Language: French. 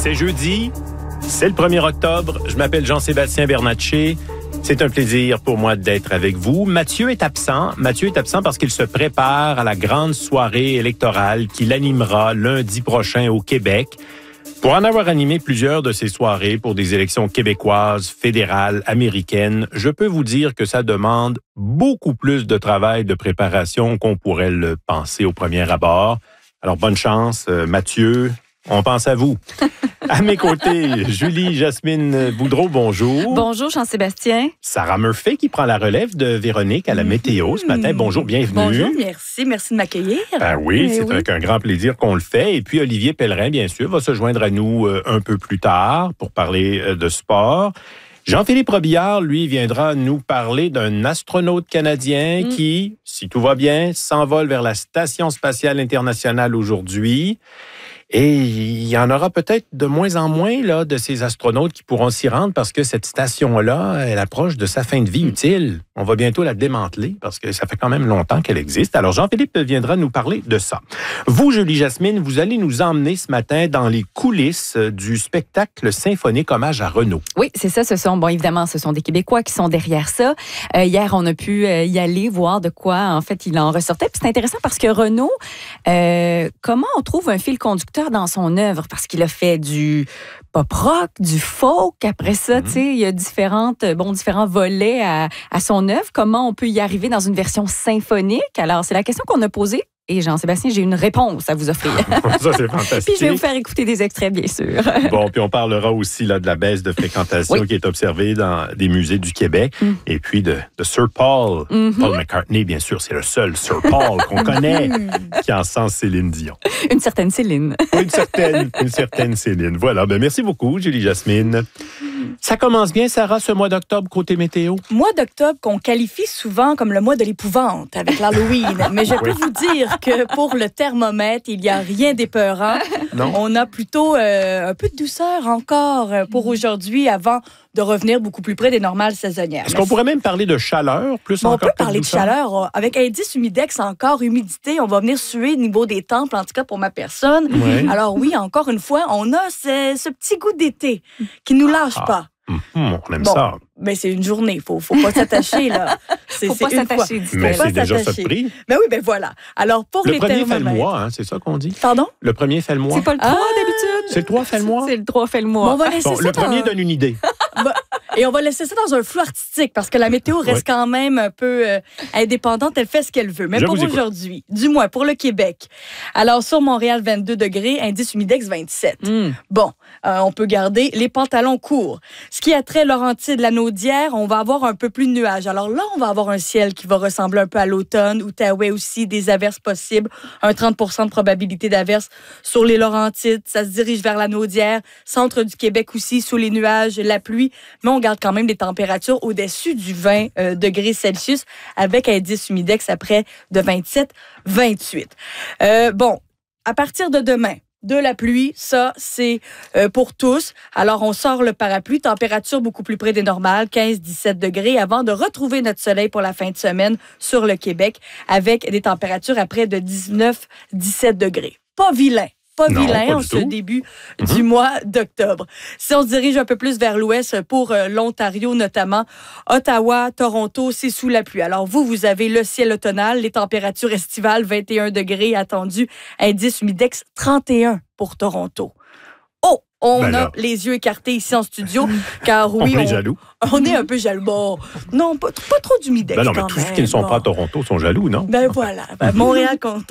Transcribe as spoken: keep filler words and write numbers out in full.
C'est jeudi, c'est le premier octobre. Je m'appelle Jean-Sébastien Bernatchez. C'est un plaisir pour moi d'être avec vous. Mathieu est absent. Mathieu est absent parce qu'il se prépare à la grande soirée électorale qu'il animera lundi prochain au Québec. Pour en avoir animé plusieurs de ces soirées pour des élections québécoises, fédérales, américaines, je peux vous dire que ça demande beaucoup plus de travail de préparation qu'on pourrait le penser au premier abord. Alors, bonne chance, euh, Mathieu. On pense à vous. À mes côtés, Julie Jasmine Boudreau, bonjour. Bonjour, Jean-Sébastien. Sarah Murphy qui prend la relève de Véronique à la météo ce matin. Bonjour, bienvenue. Bonjour, merci. Merci de m'accueillir. Ben oui, Mais c'est oui. avec un grand plaisir qu'on le fait. Et puis, Olivier Pellerin, bien sûr, va se joindre à nous euh, un peu plus tard pour parler euh, de sport. Jean-Philippe Robillard, lui, viendra nous parler d'un astronaute canadien mm. qui, si tout va bien, s'envole vers la Station spatiale internationale aujourd'hui. Et il y en aura peut-être de moins en moins là, de ces astronautes qui pourront s'y rendre parce que cette station-là, elle approche de sa fin de vie utile. On va bientôt la démanteler parce que ça fait quand même longtemps qu'elle existe. Alors, Jean-Philippe viendra nous parler de ça. Vous, Julie Jasmine, vous allez nous emmener ce matin dans les coulisses du spectacle symphonique Hommage à Renaud. Oui, c'est ça. Ce sont, bon, évidemment, ce sont des Québécois qui sont derrière ça. Euh, hier, on a pu euh, y aller, voir de quoi, en fait, il en ressortait. Puis c'est intéressant parce que Renaud, euh, comment on trouve un fil conducteur dans son œuvre, parce qu'il a fait du pop rock, du folk. Après ça, mm-hmm. tu sais, il y a différentes, bon, différents volets à, à son œuvre. Comment on peut y arriver dans une version symphonique? Alors, c'est la question qu'on a posée. Et Jean-Sébastien, j'ai une réponse à vous offrir. Ça, c'est fantastique. Puis je vais vous faire écouter des extraits, bien sûr. Bon, puis on parlera aussi là, de la baisse de fréquentation oui. qui est observée dans des musées du Québec. Mm. Et puis de, de Sir Paul. Mm-hmm. Paul McCartney, bien sûr, c'est le seul Sir Paul qu'on connaît qui encense Céline Dion. Une certaine Céline. Oui, une certaine, une certaine Céline. Voilà, ben merci beaucoup, Julie Jasmine. Ça commence bien, Sarah, ce mois d'octobre, côté météo? Mois d'octobre qu'on qualifie souvent comme le mois de l'épouvante avec l'Halloween. Mais je peux oui. vous dire que pour le thermomètre, il n'y a rien d'épeurant. Non. On a plutôt euh, un peu de douceur encore pour aujourd'hui avant de revenir beaucoup plus près des normales saisonnières. Est-ce qu'on pourrait même parler de chaleur? Plus bon, encore on peut parler de, de chaleur. Avec indice humidex encore, humidité, on va venir suer au niveau des tempes, en tout cas pour ma personne. Oui. Alors oui, encore une fois, on a ce, ce petit goût d'été qui nous lâche ah. pas. Mmh, on aime bon, ça. Mais c'est une journée, il faut, faut pas s'attacher là. C'est, faut pas s'attacher. Mais c'est déjà ça de prix. Mais oui, ben voilà. Alors pour le les premier fait le mois, hein, c'est ça qu'on dit. Pardon? Le premier fait le mois. C'est pas le trois ah, d'habitude. C'est le trois fait le mois. C'est le trois fait le mois. Bon, on va laisser bon, ça le dans... premier donne une idée. Et on va laisser ça dans un flou artistique parce que la météo reste oui. quand même un peu euh, indépendante. Elle fait ce qu'elle veut. Mais Je pour aujourd'hui, du moins pour le Québec. Alors, sur Montréal, vingt-deux degrés, indice humidex vingt-sept. Mm. Bon, euh, on peut garder les pantalons courts. Ce qui a trait Laurentides, la Naudière, on va avoir un peu plus de nuages. Alors là, on va avoir un ciel qui va ressembler un peu à l'automne. Outaouais aussi, des averses possibles. Un trente pour cent de probabilité d'averses sur les Laurentides. Ça se dirige vers la Naudière. Centre du Québec aussi, sous les nuages, la pluie. Mais on garde quand même des températures au-dessus du vingt euh, degrés Celsius avec indice humidex après de vingt-sept vingt-huit. Euh, bon, à partir de demain, de la pluie, ça, c'est euh, pour tous. Alors, on sort le parapluie, température beaucoup plus près des normales, quinze dix-sept degrés, avant de retrouver notre soleil pour la fin de semaine sur le Québec avec des températures à près de dix-neuf dix-sept degrés. Pas vilain. Pas non, vilain pas en ce début mm-hmm. du mois d'octobre. Si on se dirige un peu plus vers l'ouest pour euh, l'Ontario notamment, Ottawa, Toronto, c'est sous la pluie. Alors vous, vous avez le ciel automnal, les températures estivales, vingt et un degrés attendu, indice humidex trente et un pour Toronto. Oh! On ben a les yeux écartés ici en studio, car oui, on est on, jaloux. On est un peu jaloux. Bon, non, pas, pas trop d'humidex. Ben non, mais quand tous même. ceux qui ne sont bon. pas à Toronto sont jaloux, non? Ben voilà. Ben, Montréal contre